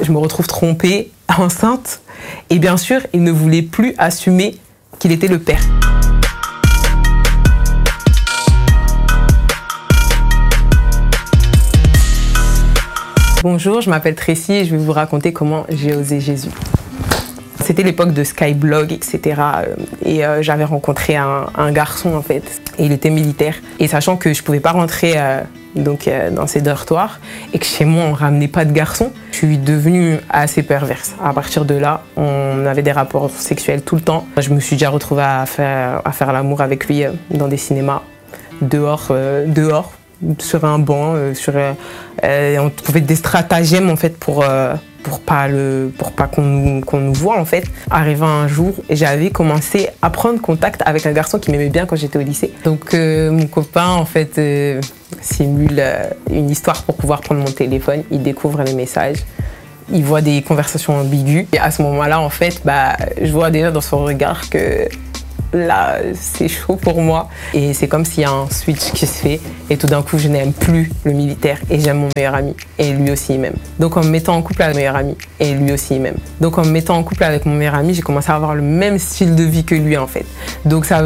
je me retrouve trompée, enceinte. Et bien sûr, il ne voulait plus assumer qu'il était le père. Bonjour, je m'appelle Tracy et je vais vous raconter comment j'ai osé Jésus. C'était l'époque de Skyblog, etc. Et j'avais rencontré un garçon en fait. Et il était militaire. Et sachant que je ne pouvais pas rentrer dans ces dortoirs et que chez moi on ne ramenait pas de garçons, je suis devenue assez perverse. À partir de là, on avait des rapports sexuels tout le temps. Je me suis déjà retrouvée à faire l'amour avec lui dans des cinémas, dehors. Sur un banc, on trouvait des stratagèmes en fait pour pas qu'on nous voit en fait. Arrivé un jour, j'avais commencé à prendre contact avec un garçon qui m'aimait bien quand j'étais au lycée. Donc mon copain en fait simule une histoire pour pouvoir prendre mon téléphone. Il découvre les messages. Il voit des conversations ambiguës. Et à ce moment-là en fait, je vois déjà dans son regard que là, c'est chaud pour moi. Et c'est comme s'il y a un switch qui se fait. Et tout d'un coup, je n'aime plus le militaire. Et j'aime mon meilleur ami. Et lui aussi, il m'aime. Donc, en me mettant en couple avec mon meilleur ami. Et lui aussi, il m'aime. Donc, en me mettant en couple avec mon meilleur ami, j'ai commencé à avoir le même style de vie que lui, en fait. Donc, ça